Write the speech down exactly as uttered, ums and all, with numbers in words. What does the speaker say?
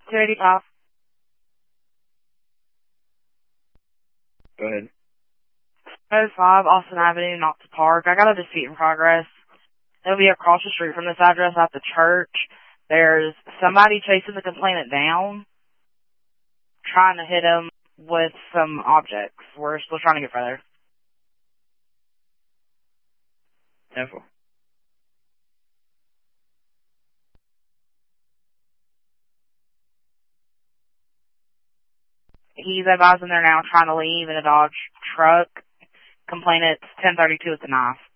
two eighty-five. Go ahead. oh five Austin Avenue, Knox Park. I got a dispute in progress. It'll be across the street from this address at the church. There's somebody chasing the complainant down, trying to hit him with some objects. We're still trying to get further. Careful. He's advising they're now trying to leave in a Dodge truck. Complainant's ten thirty-two with the knife.